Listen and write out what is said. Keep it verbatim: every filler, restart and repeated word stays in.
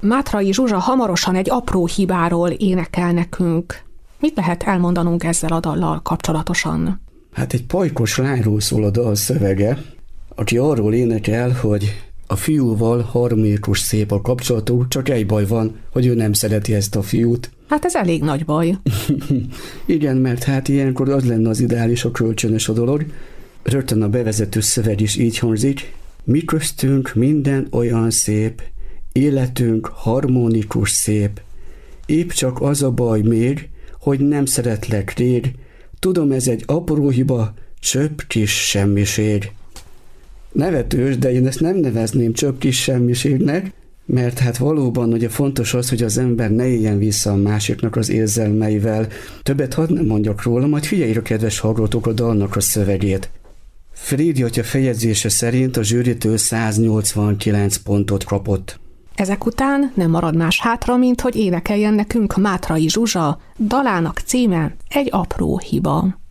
Mátrai Zsuzsa hamarosan egy apró hibáról énekel nekünk. Mit lehet elmondanunk ezzel a dallal kapcsolatosan? Hát egy pajkos lányról szól a dal szövege, aki arról énekel, hogy a fiúval harmonikus szép a kapcsolatuk, csak egy baj van, hogy ő nem szereti ezt a fiút. Hát ez elég nagy baj. Igen, mert hát ilyenkor az lenne az ideális, a kölcsönös a dolog. Rögtön a bevezető szöveg is így hangzik. Mi köztünk minden olyan szép, életünk harmonikus szép. Épp csak az a baj még, hogy nem szeretlek rég. Tudom, ez egy apró hiba, csöpp kis semmiség. Nevetős, de én ezt nem nevezném csöpp kis semmiségnek, mert hát valóban ugye fontos az, hogy az ember ne éljen vissza a másiknak az érzelmeivel. Többet hadd nem mondjak róla, majd figyeljék a kedves hallgatók a dalnak a szövegét. Frédi atya fejezése szerint a zsűritől száznyolcvankilenc pontot kapott. Ezek után nem marad más hátra, mint hogy énekeljen nekünk Mátrai Zsuzsa, dalának címe Egy apró hiba.